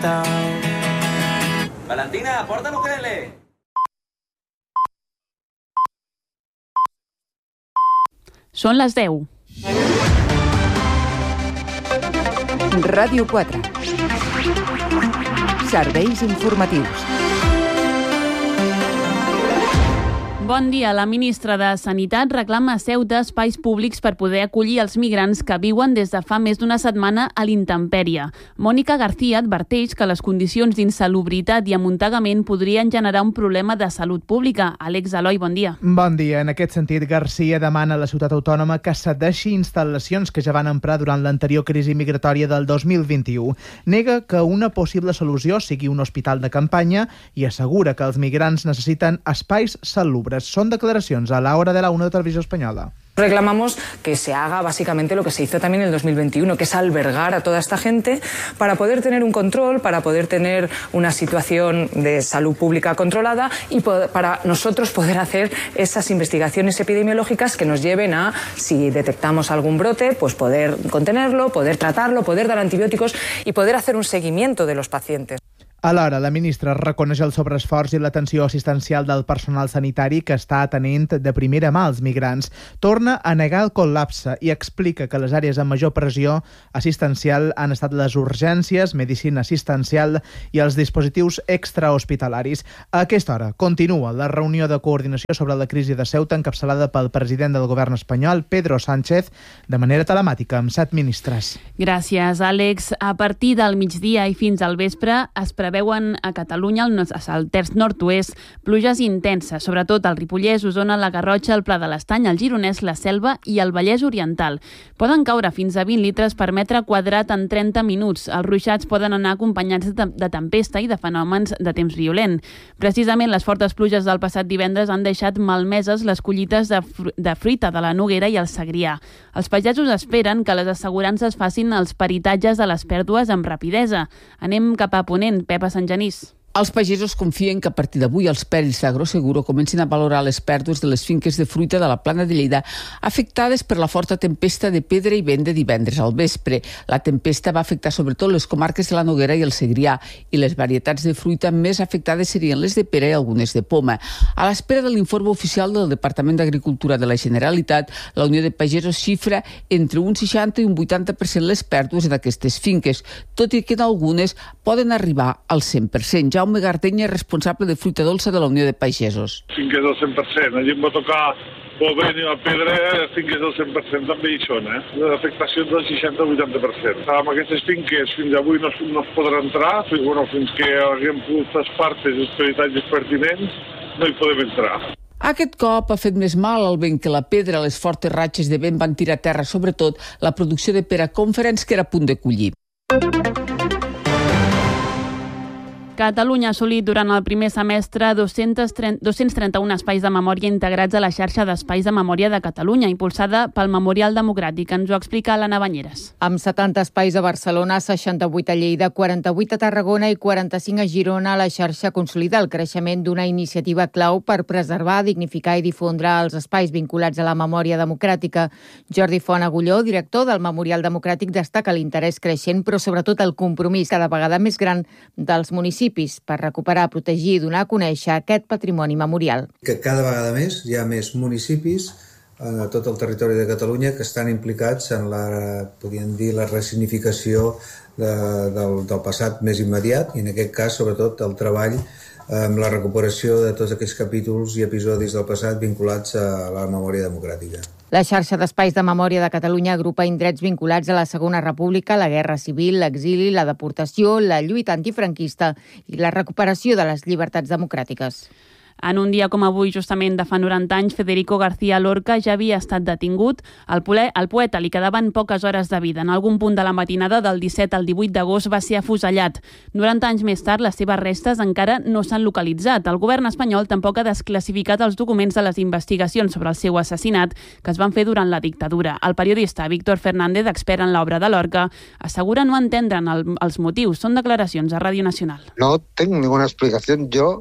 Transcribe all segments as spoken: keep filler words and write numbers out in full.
Valentina, porta l'ukelele! Són les deu. Ràdio quatre. Serveis informatius. Bon dia. La ministra de Sanitat reclama a Ceuta espais públics per poder acollir els migrants que viuen des de fa més d'una setmana a l'intempèrie. Mònica García adverteix que les condicions d'insalubritat i amuntegament podrien generar un problema de salut pública. Àlex Eloi, bon dia. Bon dia. En aquest sentit, García demana a la ciutat autònoma que cedeixi instal·lacions que ja van emprar durant l'anterior crisi migratòria del dos mil vint-i-u. Nega que una possible solució sigui un hospital de campanya i assegura que els migrants necessiten espais salubres. Son declaracions a la hora de la una de Televisió Espanyola. Reclamamos que se haga básicamente lo que se hizo también en el dos mil veintiuno, que es albergar a toda esta gente para poder tener un control, para poder tener una situación de salud pública controlada y para nosotros poder hacer esas investigaciones epidemiológicas que nos lleven a, si detectamos algún brote, pues poder contenerlo, poder tratarlo, poder dar antibióticos y poder hacer un seguimiento de los pacientes. Alhora, la ministra reconeix el sobreesforç i l'atenció assistencial del personal sanitari que està atenent de primera mà els migrants. Torna a negar el col·lapse i explica que les àrees amb major pressió assistencial han estat les urgències, medicina assistencial i els dispositius extrahospitalaris. A aquesta hora continua la reunió de coordinació sobre la crisi de Ceuta encapçalada pel president del govern espanyol, Pedro Sánchez, de manera telemàtica amb set ministres. Gràcies, Àlex. A partir del migdia i fins al vespre es preveu veuen a Catalunya, al terç nord-oest, pluges intenses, sobretot al Ripollès, Osona, la Garrotxa, el Pla de l'Estany, el Gironès, la Selva i el Vallès Oriental. Poden caure fins a vint litres per metre quadrat en trenta minuts. Els ruixats poden anar acompanyats de, de tempesta i de fenòmens de temps violent. Precisament les fortes pluges del passat divendres han deixat malmeses les collites de, fru de fruita de la Noguera i el Segrià. Els pagesos esperen que les assegurances facin els peritatges de les pèrdues amb rapidesa. Anem cap a Ponent, Pep a Sant Genís. Els pagesos confien que a partir d'avui els perills d'Agroseguro comencin a valorar les pèrdues de les finques de fruita de la Plana de Lleida afectades per la forta tempesta de pedra i vent de divendres al vespre. La tempesta va afectar sobretot les comarques de la Noguera i el Segrià i les varietats de fruita més afectades serien les de pera i algunes de poma. A l'espera de l'informe oficial del Departament d'Agricultura de la Generalitat, la Unió de Pagesos xifra entre un seixanta i un vuitanta per cent les pèrdues en aquestes finques, tot i que en algunes poden arribar al cent per cent. Jaume Gardenya, responsable de fruita dolça de la Unió de Pagesos. Finques del cent per cent. Allí em va tocar el vent i la pedra, finques del cent per cent també hi són, eh? Afectacions del seixanta al vuitanta per cent. Amb aquestes finques fins avui no, no es podrà entrar, fins, bueno, fins que haguem pogut les partes i els peritatges pertinents, no hi podem entrar. Aquest cop ha fet més mal el vent que la pedra. Les fortes ratxes de vent van tirar a terra, sobretot, la producció de pera Conference, que era a punt de collir. Catalunya ha assolit durant el primer semestre dos-cents trenta-un espais de memòria integrats a la xarxa d'espais de memòria de Catalunya, impulsada pel Memorial Democràtic. Ens ho explica l'Anna Banyeres. Amb setanta espais a Barcelona, seixanta-vuit a Lleida, quaranta-vuit a Tarragona i quaranta-cinc a Girona, la xarxa consolida el creixement d'una iniciativa clau per preservar, dignificar i difondre els espais vinculats a la memòria democràtica. Jordi Font Agulló, director del Memorial Democràtic, destaca l'interès creixent, però sobretot el compromís cada vegada més gran dels municipis per recuperar, protegir i donar a conèixer aquest patrimoni memorial. Que cada vegada més hi ha més municipis a tot el territori de Catalunya que estan implicats en la, podríem dir, la ressignificació de, del, del passat més immediat i en aquest cas, sobretot, el treball amb la recuperació de tots aquests capítols i episodis del passat vinculats a la memòria democràtica. La xarxa d'espais de memòria de Catalunya agrupa indrets vinculats a la Segona República, la Guerra Civil, l'exili, la deportació, la lluita antifranquista i la recuperació de les llibertats democràtiques. En un dia com avui, justament de fa noranta anys, Federico García Lorca ja havia estat detingut. Al, al poeta li quedaven poques hores de vida. En algun punt de la matinada del disset al divuit d'agost va ser afusellat. noranta anys més tard, les seves restes encara no s'han localitzat. El govern espanyol tampoc ha desclassificat els documents de les investigacions sobre el seu assassinat que es van fer durant la dictadura. El periodista Víctor Fernández, expert en l'obra de Lorca, assegura no entendre'n el, els motius. Són declaracions a Ràdio Nacional. No tengo ninguna explicación. Yo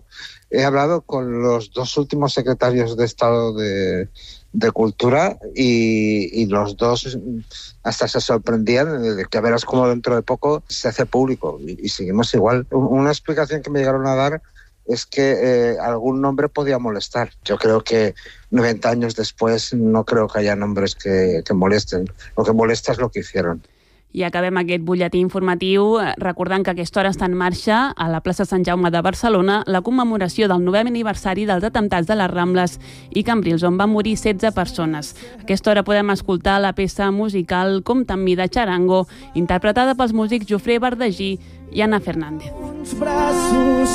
he hablado con los dos últimos secretarios de Estado de, de Cultura y, y los dos hasta se sorprendían de que a veras como dentro de poco se hace público y, y seguimos igual. Una explicación que me llegaron a dar es que eh, algún nombre podía molestar. Yo creo que noventa años después no creo que haya nombres que, que molesten. Lo que molesta es lo que hicieron. I acabem aquest butlletí informatiu recordant que a aquesta hora està en marxa a la plaça Sant Jaume de Barcelona la commemoració del novè aniversari dels atemptats de les Rambles i Cambrils, on van morir setze persones. A aquesta hora podem escoltar la peça musical Compta amb mi de Charango, interpretada pels músics Jofré Bardagí i Ana Fernández. Uns braços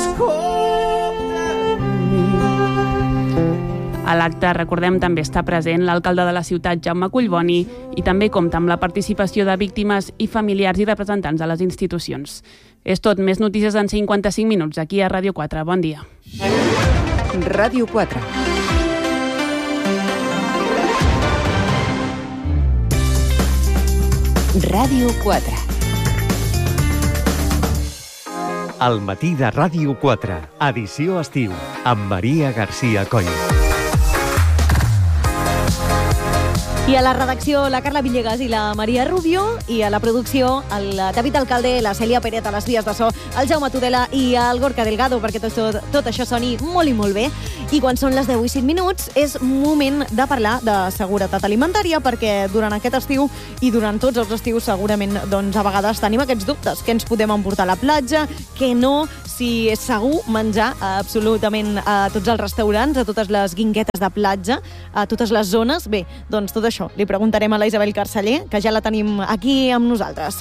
A l'acte, recordem, també està present l'alcalde de la ciutat, Jaume Collboni, i també compta amb la participació de víctimes i familiars i representants de les institucions. És tot, més notícies en cinquanta-cinc minuts, aquí a Ràdio quatre. Bon dia. Ràdio quatre. Ràdio quatre. El matí de Ràdio quatre, edició estiu, amb Maria García Coll. I a la redacció, la Carla Villegas i la Maria Rubio, i a la producció, el David Alcalde, la Cèlia Peret a les vies de so, el Jaume Tudela i el Gorka Delgado, perquè tot, tot, tot això soni molt i molt bé. I quan són les deu i cinc minuts, és moment de parlar de seguretat alimentària, perquè durant aquest estiu i durant tots els estius segurament doncs, a vegades tenim aquests dubtes. Què ens podem emportar a la platja, què no, si és segur menjar absolutament a tots els restaurants, a totes les guinguetes de platja, a totes les zones. Bé, doncs tot això li preguntarem a la Isabel Carceller, que ja la tenim aquí amb nosaltres.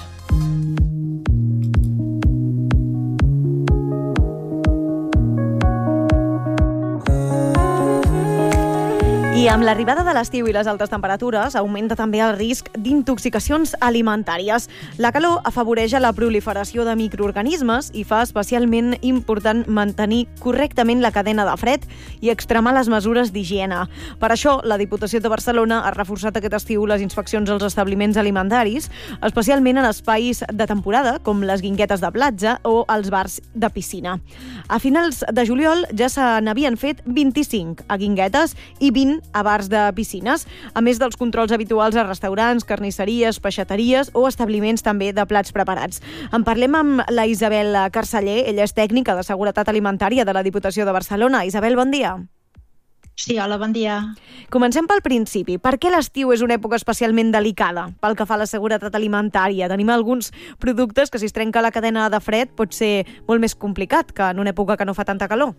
I amb l'arribada de l'estiu i les altes temperatures augmenta també el risc d'intoxicacions alimentàries. La calor afavoreix la proliferació de microorganismes i fa especialment important mantenir correctament la cadena de fred i extremar les mesures d'higiene. Per això, la Diputació de Barcelona ha reforçat aquest estiu les inspeccions als establiments alimentaris, especialment en espais de temporada, com les guinguetes de platja o els bars de piscina. A finals de juliol ja se n'havien fet vint-i-cinc a guinguetes i vint a bars de piscines, a més dels controls habituals a restaurants, carnisseries, peixateries o establiments també de plats preparats. En parlem amb la Isabel Carceller, ella és tècnica de seguretat alimentària de la Diputació de Barcelona. Isabel, bon dia. Sí, hola, bon dia. Comencem pel principi. Per què l'estiu és una època especialment delicada pel que fa a la seguretat alimentària? Tenim alguns productes que si es trenca la cadena de fred pot ser molt més complicat que en una època que no fa tanta calor.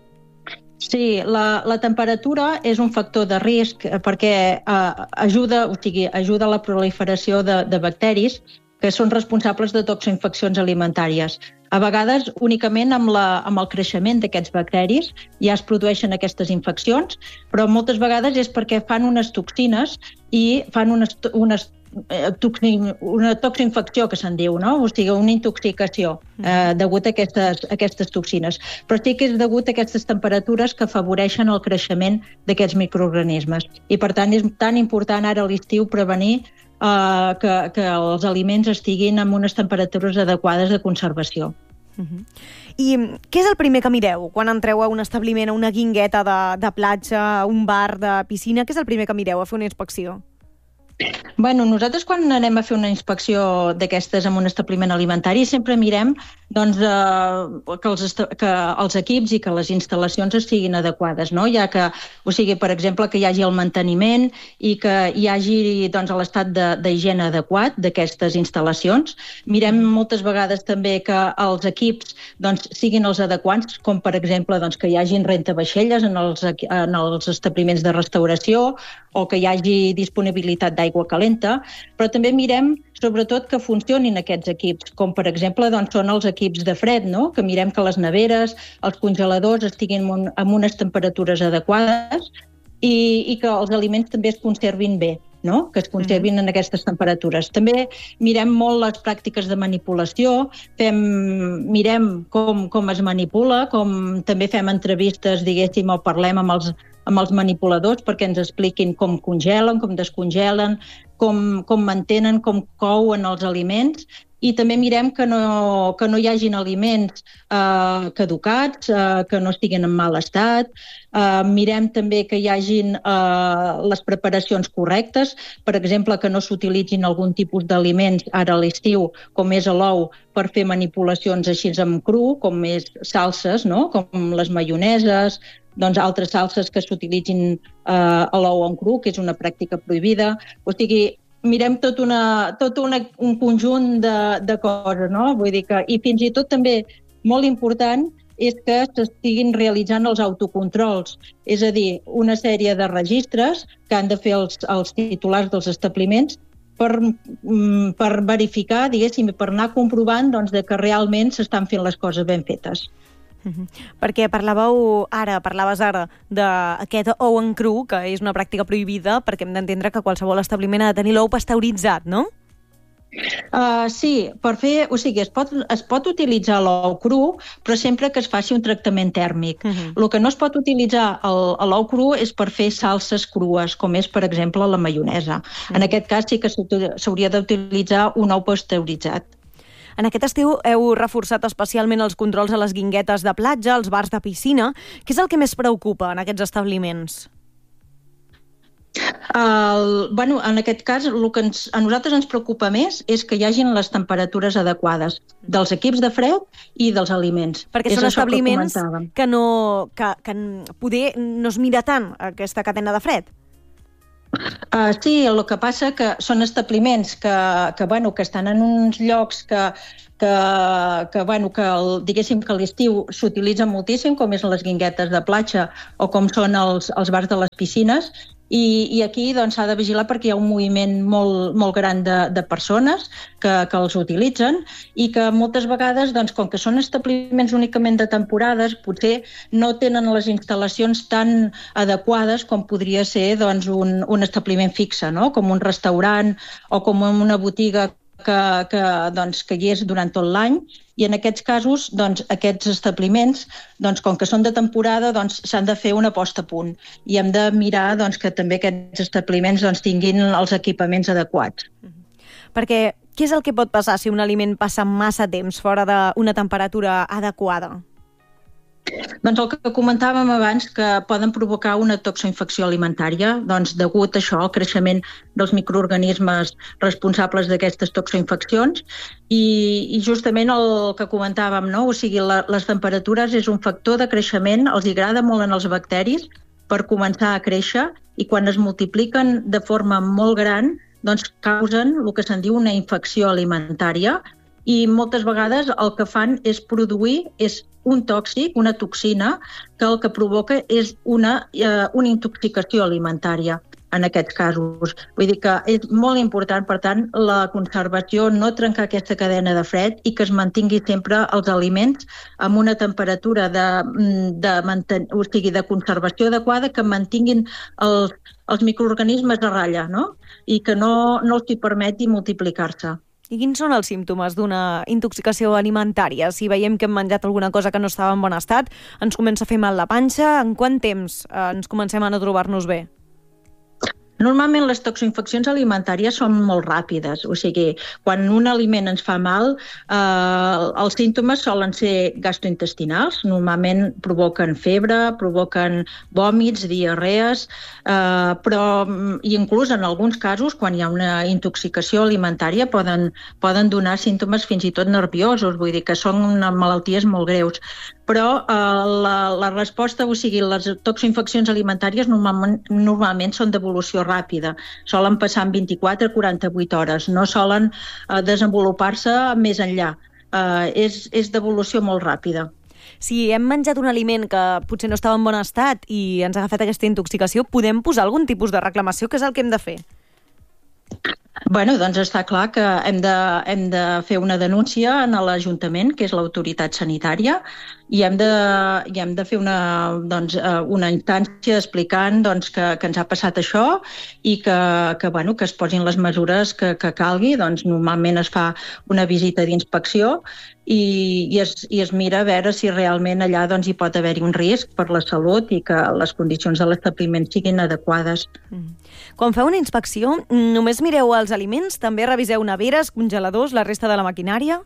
Sí, la, la temperatura és un factor de risc perquè eh, ajuda, o sigui, ajuda a la proliferació de, de bacteris que són responsables de toxoinfeccions alimentàries. A vegades, únicament amb, la, amb el creixement d'aquests bacteris ja es produeixen aquestes infeccions, però moltes vegades és perquè fan unes toxines i fan unes, unes Toxin, una toxinfecció que se'n diu, no? O sigui, una intoxicació eh, degut a aquestes, a aquestes toxines. Però sí que és degut a aquestes temperatures que afavoreixen el creixement d'aquests microorganismes. I per tant és tan important ara a l'estiu prevenir eh, que, que els aliments estiguin amb unes temperatures adequades de conservació. Uh-huh. I què és el primer que mireu quan entreu a un establiment, a una guingueta de, de platja, a un bar de piscina? Què és el primer que mireu a fer una inspecció? Bueno, nosaltres quan anem a fer una inspecció d'aquestes en un establiment alimentari sempre mirem doncs, eh, que, els que els equips i que les instal·lacions estiguin adequades, no? Ja que, o sigui, per exemple, que hi hagi el manteniment i que hi hagi doncs, l'estat d'higiene adequat d'aquestes instal·lacions. Mirem moltes vegades també que els equips doncs, siguin els adequats, com per exemple doncs, que hi hagin rentavaixelles en els, en els establiments de restauració o que hi hagi disponibilitat d'aigua calenta, però també mirem sobretot que funcionin aquests equips, com per exemple doncs, són els equips de fred, no? Que mirem que les neveres, els congeladors estiguin amb unes temperatures adequades i, i que els aliments també es conservin bé, no? Que es conservin en aquestes temperatures. També mirem molt les pràctiques de manipulació, fem, mirem com, com es manipula, com també fem entrevistes, diguéssim, o parlem amb els amb els manipuladors perquè ens expliquin com congelen, com descongelen, com, com mantenen, com couen els aliments i també mirem que no, que no hi hagin aliments eh, caducats, eh, que no estiguin en mal estat. Eh, mirem també que hi hagin eh, les preparacions correctes, per exemple, que no s'utilitzin algun tipus d'aliments ara a l'estiu, com és l'ou, per fer manipulacions així amb cru, com és salses, no? Com les maioneses, doncs altres salses que s'utilitzin eh, a l'ou en cru, que és una pràctica prohibida. O sigui, mirem tot, una, tot una, un conjunt de, de coses, no? Vull dir que, i fins i tot també molt important és que s'estiguin realitzant els autocontrols, és a dir, una sèrie de registres que han de fer els, els titulars dels establiments per, per verificar, diguéssim, per anar comprovant doncs, de que realment s'estan fent les coses ben fetes. Uh-huh. Perquè parlàveu ara, parlaves ara d'aquest ou en cru, que és una pràctica prohibida, perquè hem d'entendre que qualsevol establiment ha de tenir l'ou pasteuritzat, no? Uh, sí, per fer, o sigui, es pot, es pot utilitzar l'ou cru, però sempre que es faci un tractament tèrmic. Uh-huh. El que no es pot utilitzar l'ou cru és per fer salses crues, com és, per exemple, la maionesa. Uh-huh. En aquest cas sí que s'hauria d'utilitzar un ou pasteuritzat. En aquest estiu heu reforçat especialment els controls a les guinguetes de platja, als bars de piscina. Què és el que més preocupa en aquests establiments? El, bueno, en aquest cas, el que ens, a nosaltres ens preocupa més és que hi hagin les temperatures adequades dels equips de fred i dels aliments. Perquè és són establiments que, que, no, que, que poder no es mira tant aquesta cadena de fred. Uh, sí, el que passa que són establiments que, que, bueno, que estan en uns llocs que, que, que, bueno, que el, diguéssim que a l'estiu s'utilitzen moltíssim, com és les guinguetes de platja o com són els, els bars de les piscines, i, i aquí doncs, s'ha de vigilar perquè hi ha un moviment molt, molt gran de, de persones que, que els utilitzen i que moltes vegades, doncs, com que són establiments únicament de temporades, potser no tenen les instal·lacions tan adequades com podria ser doncs, un, un establiment fixe, no? Com un restaurant o com una botiga que, que, doncs, que hi és durant tot l'any. I en aquests casos, doncs, aquests establiments, doncs, com que són de temporada, doncs, s'han de fer una posta a punt. I hem de mirar doncs, que també aquests establiments doncs, tinguin els equipaments adequats. Perquè què és el que pot passar si un aliment passa massa temps fora d'una temperatura adequada? Doncs el que comentàvem abans, que poden provocar una toxoinfecció alimentària, doncs degut a això, al creixement dels microorganismes responsables d'aquestes toxoinfeccions, i, i justament el que comentàvem, no? O sigui, la, les temperatures és un factor de creixement, els agrada molt en els bacteris per començar a créixer, i quan es multipliquen de forma molt gran, doncs causen el que se'n diu una infecció alimentària, i moltes vegades el que fan és produir és un tòxic, una toxina, que el que provoca és una, eh, una intoxicació alimentària en aquests casos. Vull dir que és molt important, per tant, la conservació, no trencar aquesta cadena de fred i que es mantingui sempre els aliments amb una temperatura de, de, manten... o sigui, de conservació adequada, que mantinguin els, els microorganismes a ratlla, no? I que no, no els hi permeti multiplicar-se. I quins són els símptomes d'una intoxicació alimentària? Si veiem que hem menjat alguna cosa que no estava en bon estat, ens comença a fer mal la panxa, en quant temps eh, ens comencem a no trobar-nos bé? Normalment les toxoinfeccions alimentàries són molt ràpides, o sigui, quan un aliment ens fa mal, eh, els símptomes solen ser gastrointestinals, normalment provoquen febre, provoquen vòmits, diarrees, eh, però inclús en alguns casos, quan hi ha una intoxicació alimentària, poden, poden donar símptomes fins i tot nerviosos, vull dir que són malalties molt greus. Però eh, la, la resposta, o sigui, les toxoinfeccions alimentàries normalment, normalment són d'evolució ràpida. Solen passar en vint-i-quatre a quaranta-vuit hores, no solen eh, desenvolupar-se més enllà. Eh, és és d'evolució molt ràpida. Si hem menjat un aliment que potser no estava en bon estat i ens ha agafat aquesta intoxicació, podem posar algun tipus de reclamació? Què és el que hem de fer? Bueno, doncs està clar que hem de, hem de fer una denúncia a l'Ajuntament, que és l'autoritat sanitària, i hem de, i hem de fer una, doncs, una instància explicant doncs, que, que ens ha passat això i que, que, bueno, que es posin les mesures que, que calgui. Doncs, normalment es fa una visita d'inspecció i, i, es, i es mira a veure si realment allà doncs, hi pot haver-hi un risc per la salut i que les condicions de l'establiment siguin adequades. Mm. Quan feu una inspecció, només mireu els aliments? També reviseu neveres, congeladors, la resta de la maquinària?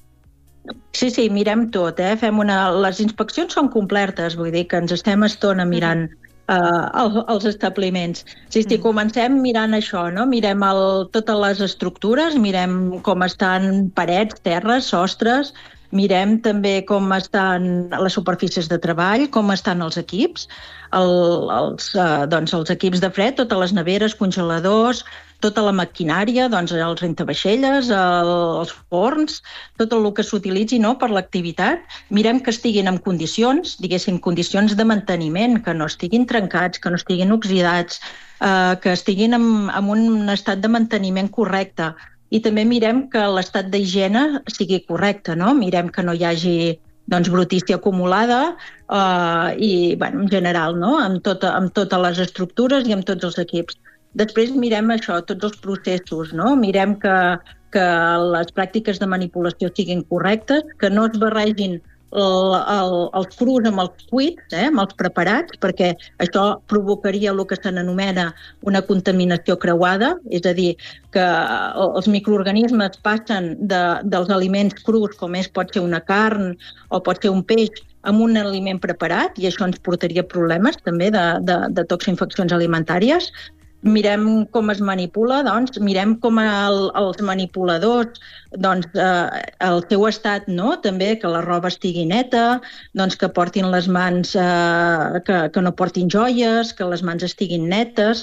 Sí, sí, mirem tot. Eh? Fem una... Les inspeccions són completes, vull dir que ens estem estona mirant uh, el, els establiments. Sí, sí, mm. comencem mirant això, no? Mirem el, totes les estructures, mirem com estan parets, terres, sostres, mirem també com estan les superfícies de treball, com estan els equips, el, els, uh, doncs els equips de fred, totes les neveres, congeladors, tota la maquinària, doncs els rentavaixelles, el, els forns, tot el que s'utilitzi, no, per l'activitat. Mirem que estiguin en condicions, diguéssim, condicions de manteniment, que no estiguin trencats, que no estiguin oxidats, eh, que estiguin en, en un estat de manteniment correcte. I també mirem que l'estat d'higiene sigui correcte, no? Mirem que no hi hagi doncs, brutícia acumulada eh, i, bueno, en general, no? Amb, tota, amb totes les estructures i amb tots els equips. Després mirem això, tots els processos, no? Mirem que, que les pràctiques de manipulació siguin correctes, que no es barregin el, el, els crus amb els cuits, eh, amb els preparats, perquè això provocaria el que se n'anomena una contaminació creuada, és a dir, que els microorganismes passen de, dels aliments crus, com és pot ser una carn o pot ser un peix, amb un aliment preparat, i això ens portaria problemes també de, de, de toxinfeccions alimentàries. Mirem com es manipula, doncs, mirem com el, els manipuladors, doncs, eh, el seu estat, no? També que la roba estigui neta, doncs, que portin les mans, eh, que, que no portin joies, que les mans estiguin netes.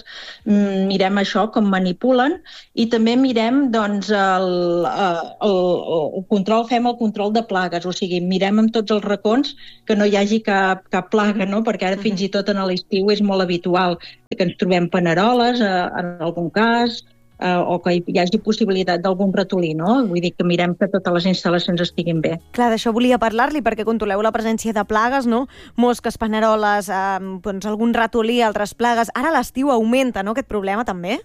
Mirem això, com manipulen, i també mirem, doncs, el, el, el control, fem el control de plagues, o sigui, mirem en tots els racons que no hi hagi cap, cap plaga, no? Perquè ara fins i tot en l'estiu és molt habitual que ens trobem paneroles, eh, en algun cas, eh, o que hi hagi possibilitat d'algun ratolí, no? Vull dir que mirem que totes les instal·lacions estiguin bé. Clar, d'això volia parlar-li, perquè controleu la presència de plagues, no? Mosques, paneroles, eh, doncs algun ratolí, altres plagues. Ara a l'estiu augmenta, no?, aquest problema també?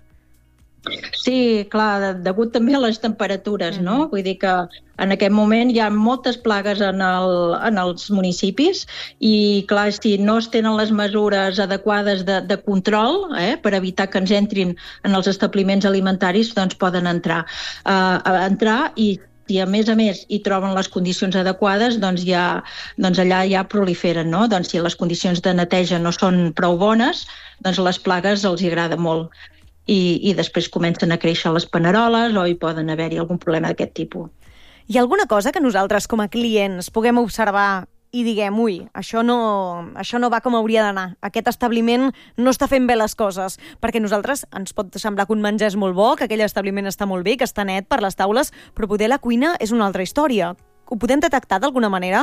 Sí, clar, degut també a les temperatures, no? Vull dir que en aquest moment hi ha moltes plagues en, el, en els municipis i, clar, si no es tenen les mesures adequades de, de control, eh, per evitar que ens entrin en els establiments alimentaris, doncs poden entrar. Uh, entrar i si a més a més hi troben les condicions adequades, doncs, ja, doncs allà ja proliferen, no? Doncs si les condicions de neteja no són prou bones, doncs les plagues els hi agrada molt. I, i després comencen a créixer les paneroles o hi poden haver-hi algun problema d'aquest tipus. Hi ha alguna cosa que nosaltres com a clients puguem observar i diguem, ui, això no, això no va com hauria d'anar, aquest establiment no està fent bé les coses, perquè nosaltres ens pot semblar que un menjar és molt bo, que aquell establiment està molt bé, que està net per les taules, però poder la cuina és una altra història. Ho podem detectar d'alguna manera?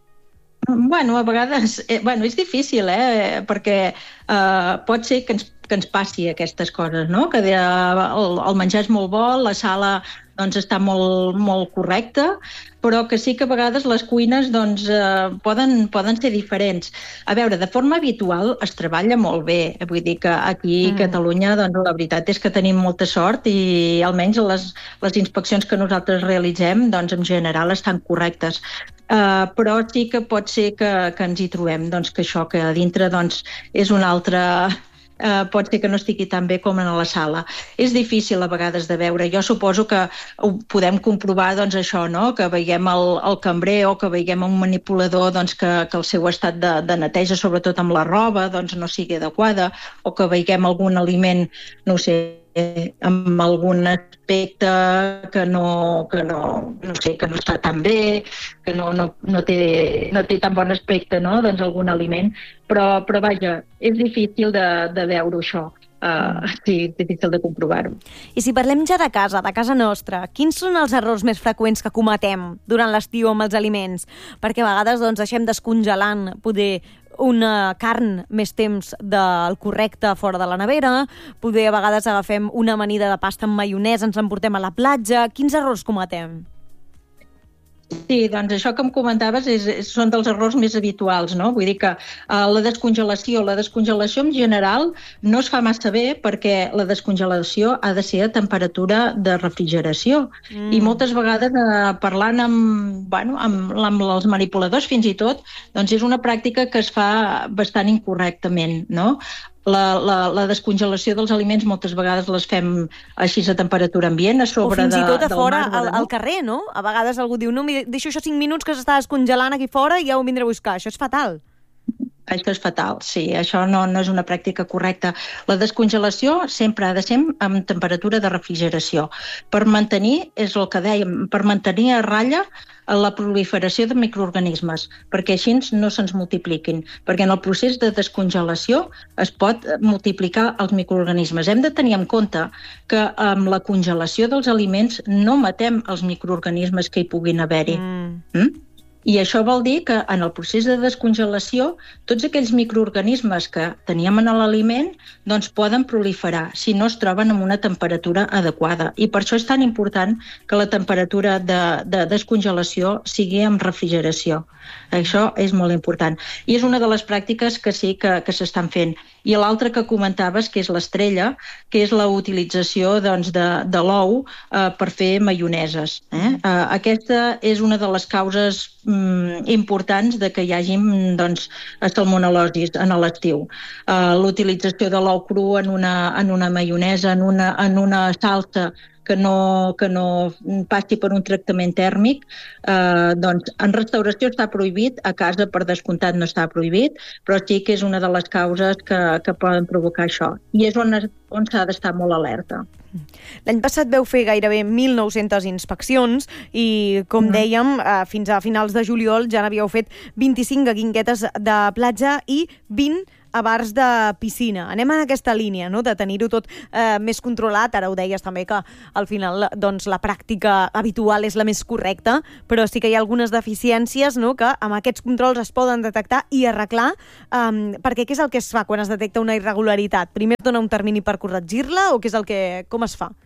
Bueno, a vegades... Eh, bueno, és difícil, eh? Perquè eh, pot ser que ens, que ens passi aquestes coses, no? Que de, el, el menjar és molt bo, la sala doncs, està molt, molt correcta, però que sí que a vegades les cuines doncs, eh, poden, poden ser diferents. A veure, de forma habitual es treballa molt bé. Vull dir que aquí a mm. Catalunya doncs, la veritat és que tenim molta sort i almenys les, les inspeccions que nosaltres realitzem doncs, en general estan correctes. Uh, però sí que pot ser que, que ens hi trobem, doncs, que això que a dintre doncs, és una altra... Uh, pot ser que no estigui tan bé com en la sala. És difícil a vegades de veure. Jo suposo que ho podem comprovar doncs, això, no? Que veiem el, el cambrer o que veiem un manipulador doncs, que, que el seu estat de, de neteja, sobretot amb la roba, doncs, no sigui adequada, o que veiem algun aliment, no ho sé, amb algun aspecte que no, que no, no sé, que no està tan bé, que no, no, no, té, no té tan bon aspecte, no? Doncs algun aliment, però, però vaja, és difícil de, de veure això. Uh, sí, és difícil de comprovar-ho. I si parlem ja de casa, de casa nostra, quins són els errors més freqüents que cometem durant l'estiu amb els aliments? Perquè a vegades doncs, deixem descongelant poder una carn més temps del correcte fora de la nevera, poder a vegades agafem una amanida de pasta amb maionesa, ens emportem a la platja. Quins errors cometem? Sí, doncs això que em comentaves és, són dels errors més habituals, no? Vull dir que uh, la descongelació, la descongelació en general no es fa massa bé perquè la descongelació ha de ser a temperatura de refrigeració. Mm. I moltes vegades uh, parlant amb, bueno, amb, amb els manipuladors fins i tot, doncs és una pràctica que es fa bastant incorrectament, no? La, la, la descongelació dels aliments moltes vegades les fem així a temperatura ambient, a sobre de, o fins i tot a fora, marbre, al, no? al carrer, no? A vegades algú diu, no, deixo això cinc minuts que s'està descongelant aquí fora i ja ho vindré a buscar. Això és fatal. Això és fatal, sí. Això no, no és una pràctica correcta. La descongelació sempre ha de ser amb temperatura de refrigeració. Per mantenir, és el que dèiem, per mantenir a ratlla la proliferació de microorganismes, perquè així no se'ns multipliquin, perquè en el procés de descongelació es pot multiplicar els microorganismes. Hem de tenir en compte que amb la congelació dels aliments no matem els microorganismes que hi puguin haver-hi. Mm. Mm? I això vol dir que en el procés de descongelació tots aquells microorganismes que teníem en l'aliment doncs poden proliferar si no es troben en una temperatura adequada. I per això és tan important que la temperatura de, de descongelació sigui amb refrigeració. Això és molt important. I és una de les pràctiques que sí que, que s'estan fent. I l'altra que comentaves, que és l'estrella, que és la utilització doncs, de, de l'ou eh, per fer maioneses. Eh? Eh, aquesta és una de les causes mm, importants de que hi hagi doncs, salmonel·losis en l'estiu. Eh, l'utilització de l'ou cru en una, en una maionesa, en una, en una salsa que no, que no passi per un tractament tèrmic, eh, doncs en restauració està prohibit, a casa per descomptat no està prohibit, però sí que és una de les causes que, que poden provocar això. I és on, on s'ha d'estar molt alerta. L'any passat veu fer gairebé mil nou-centes inspeccions i, com mm. dèiem, eh, fins a finals de juliol ja n'havíeu fet vint-i-cinc a guinguetes de platja i vint a bars de piscina. Anem en aquesta línia, no?, de tenir-ho tot eh, més controlat. Ara ho deies també que al final doncs, la pràctica habitual és la més correcta, però sí que hi ha algunes deficiències, no?, que amb aquests controls es poden detectar i arreglar, eh, perquè què és el que es fa quan es detecta una irregularitat? Primer es dona un termini per corregir-la o què és el que, com es fa?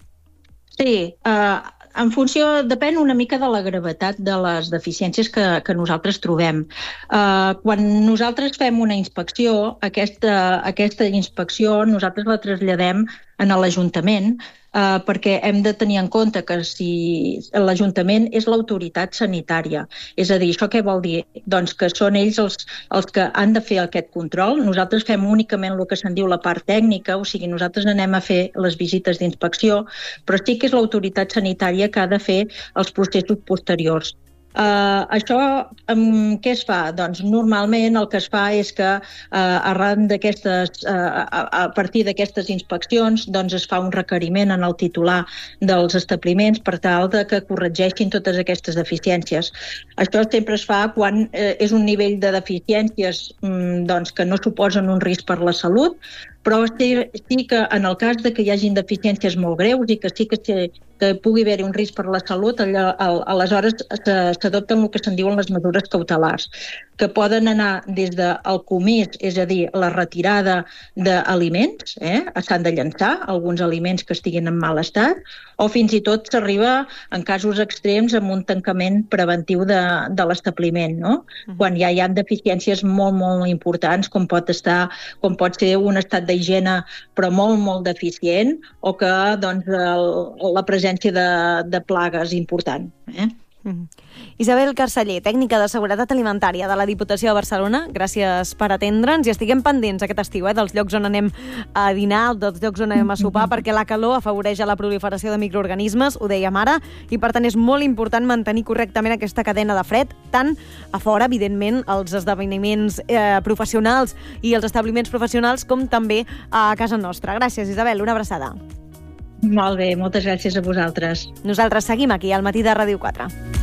Sí, eh, en funció, depèn una mica de la gravetat de les deficiències que, que nosaltres trobem. Uh, quan nosaltres fem una inspecció, aquesta, aquesta inspecció nosaltres la traslladem a l'Ajuntament uh, perquè hem de tenir en compte que si l'Ajuntament és l'autoritat sanitària. És a dir, això què vol dir? Doncs que són ells els, els que han de fer aquest control. Nosaltres fem únicament el que se'n diu la part tècnica, o sigui, nosaltres anem a fer les visites d'inspecció, però sí que és l'autoritat sanitària que ha de fer els processos posteriors. Uh, això, um, què es fa? Doncs normalment el que es fa és que uh, arran d'aquestes, uh, a, a partir d'aquestes inspeccions doncs es fa un requeriment en el titular dels establiments per tal de que corregeixin totes aquestes deficiències. Això sempre es fa quan uh, és un nivell de deficiències um, doncs, que no suposen un risc per la salut, però sí, sí que en el cas de que hi hagin deficiències molt greus i que sí que, sí, que pugui haver-hi un risc per la salut, allò, aleshores s'adopten el que se'n diuen les mesures cautelars, que poden anar des del comís, és a dir, la retirada d'aliments, eh? s'han de llançar alguns aliments que estiguin en mal estat, o fins i tot s'arriba, en casos extrems, amb un tancament preventiu de, de l'establiment, no? Uh-huh. Quan ja hi ha deficiències molt, molt importants, com pot estar, com pot ser un estat d'higiene però molt, molt deficient, o que doncs, el, la presència de, de plagues important. Eh? Mm. Isabel Carceller, tècnica de seguretat alimentària de la Diputació de Barcelona, gràcies per atendre'ns i estiguem pendents aquest estiu eh, dels llocs on anem a dinar, dels llocs on anem a sopar, perquè la calor afavoreix la proliferació de microorganismes, ho dèiem ara, i per tant és molt important mantenir correctament aquesta cadena de fred, tant a fora, evidentment, als esdeveniments eh, professionals i els establiments professionals, com també a casa nostra. Gràcies, Isabel, una abraçada. Molt bé, moltes gràcies a vosaltres. Nosaltres seguim aquí al Matí de Ràdio quatre.